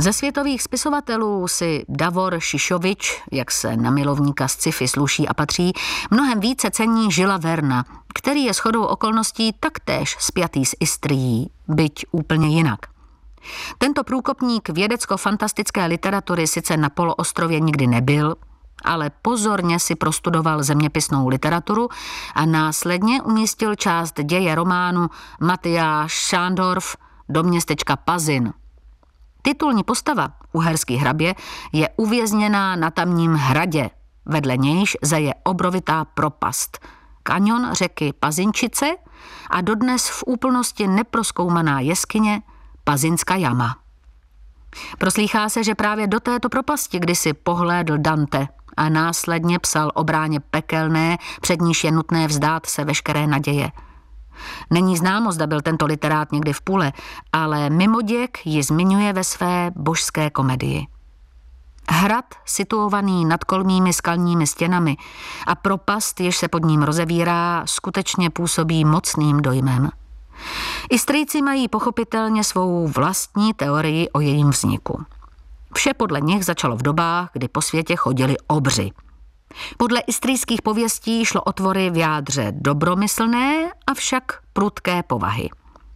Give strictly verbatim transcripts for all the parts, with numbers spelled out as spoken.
Ze světových spisovatelů si Davor Šišovič, jak se na milovníka sci-fi sluší a patří, mnohem více cení Žila Verna, který je shodou okolností taktéž spjatý s Istrií, byť úplně jinak. Tento průkopník vědecko-fantastické literatury sice na poloostrově nikdy nebyl, ale pozorně si prostudoval zeměpisnou literaturu a následně umístil část děje románu Matyáš Sándorf do městečka Pazin. Titulní postava, uherský hrabě, je uvězněná na tamním hradě, vedle nějž zeje obrovitá propast, kaňon řeky Pazinčice a dodnes v úplnosti neprozkoumaná jeskyně Pazinská jama. Proslýchá se, že právě do této propasti kdysi pohlédl Dante a následně psal o bráně pekelné, před níž je nutné vzdát se veškeré naděje. Není známo, zda byl tento literát někdy v Pule, ale Mimoděk ji zmiňuje ve své božské komedii. Hrad, situovaný nad kolmými skalními stěnami a propast, jež se pod ním rozevírá, skutečně působí mocným dojmem. Istrijci mají pochopitelně svou vlastní teorii o jejím vzniku. Vše podle nich začalo v dobách, kdy po světě chodili obři. Podle istrijských pověstí šlo o tvory v jádře dobromyslné, avšak prudké povahy.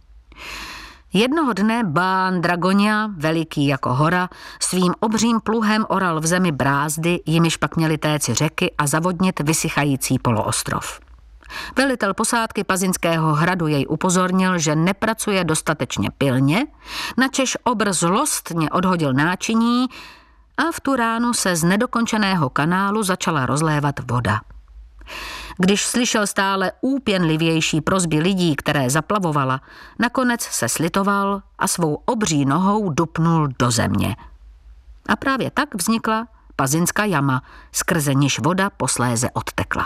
Jednoho dne Bán Dragonia, veliký jako hora, svým obřím pluhem oral v zemi brázdy, jimiž pak měly téci řeky a zavodnit vysychající poloostrov. Velitel posádky Pazinského hradu jej upozornil, že nepracuje dostatečně pilně, načež obr zlostně odhodil náčiní a v tu ránu se z nedokončeného kanálu začala rozlévat voda. Když slyšel stále úpěnlivější prosby lidí, které zaplavovala, nakonec se slitoval a svou obří nohou dupnul do země. A právě tak vznikla Pazinská jama, skrze níž voda posléze odtekla.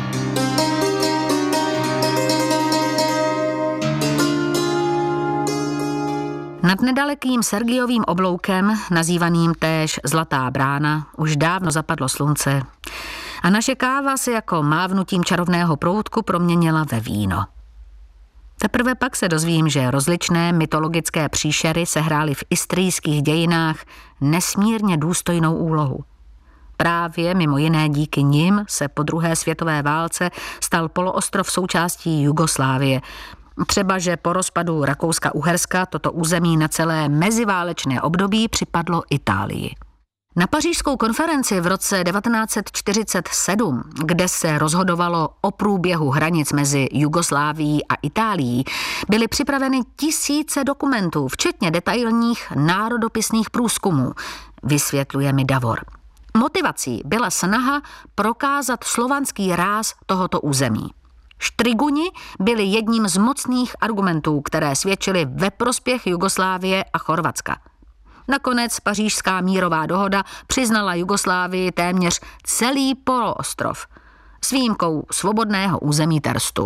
Nad nedalekým Sergiovým obloukem, nazývaným též Zlatá brána, už dávno zapadlo slunce a naše káva se jako mávnutím čarovného proutku proměnila ve víno. Teprve pak se dozvím, že rozličné mytologické příšery sehrály v istrijských dějinách nesmírně důstojnou úlohu. Právě mimo jiné díky nim se po druhé světové válce stal poloostrov součástí Jugoslávie. Třeba, že po rozpadu Rakouska-Uherska toto území na celé meziválečné období připadlo Itálii. Na pařížskou konferenci v roce devatenáct set čtyřicet sedm, kde se rozhodovalo o průběhu hranic mezi Jugoslávií a Itálií, byly připraveny tisíce dokumentů, včetně detailních národopisných průzkumů, vysvětluje mi Davor. Motivací byla snaha prokázat slovanský ráz tohoto území. Štriguni byli jedním z mocných argumentů, které svědčily ve prospěch Jugoslávie a Chorvatska. Nakonec pařížská mírová dohoda přiznala Jugoslávii téměř celý poloostrov, s výjimkou svobodného území Terstu.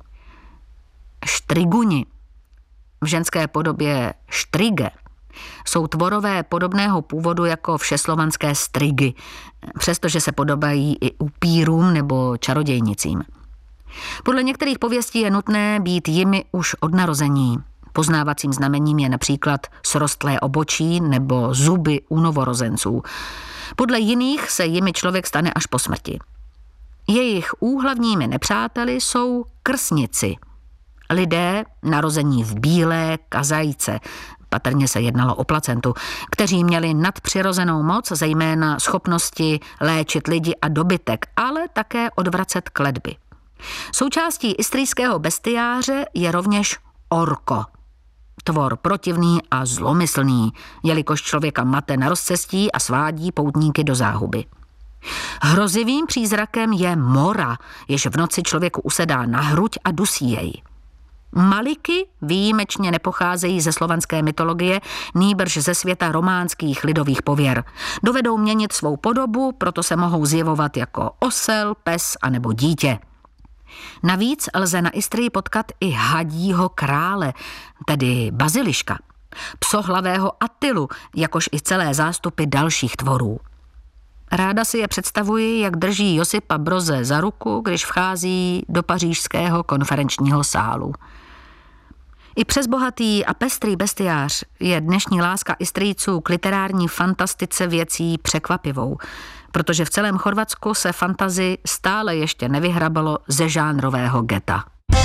Štriguni, v ženské podobě štrige, jsou tvorové podobného původu jako všeslovanské strigy, přestože se podobají i upírům nebo čarodějnicím. Podle některých pověstí je nutné být jimi už od narození. Poznávacím znamením je například srostlé obočí nebo zuby u novorozenců. Podle jiných se jimi člověk stane až po smrti. Jejich úhlavními nepřáteli jsou krsnici. Lidé narození v bílé kazajce, patrně se jednalo o placentu, kteří měli nadpřirozenou moc, zejména schopnosti léčit lidi a dobytek, ale také odvracet kletby. Součástí istrijského bestiáře je rovněž orko. Tvor protivný a zlomyslný, jelikož člověka mate na rozcestí a svádí poutníky do záhuby. Hrozivým přízrakem je mora, jež v noci člověku usedá na hruď a dusí jej. Maliky výjimečně nepocházejí ze slovanské mytologie, nýbrž ze světa románských lidových pověr. Dovedou měnit svou podobu, proto se mohou zjevovat jako osel, pes anebo dítě. Navíc lze na Istrii potkat i hadího krále, tedy baziliška, psohlavého Attilu, jakož i celé zástupy dalších tvorů. Ráda si je představuji, jak drží Josipa Broze za ruku, když vchází do pařížského konferenčního sálu. I přes bohatý a pestrý bestiář je dnešní láska Istrijců k literární fantastice věcí překvapivou, protože v celém Chorvatsku se fantasy stále ještě nevyhrabalo ze žánrového geta.